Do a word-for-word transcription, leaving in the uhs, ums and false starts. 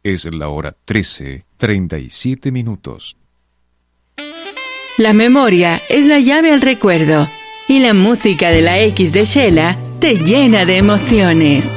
Es la hora trece, treinta y siete minutos. La memoria es la llave al recuerdo y la música de la X de Shela te llena de emociones.